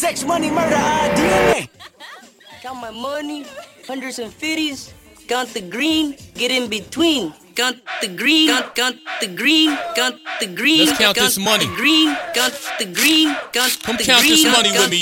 sex, money, murder, DNA. Count my money, hundreds and fifties. Count the green, get in between. Count the green, count the green, count the green. Let's count this money. The green, count the green, count Come the count green, this money with me,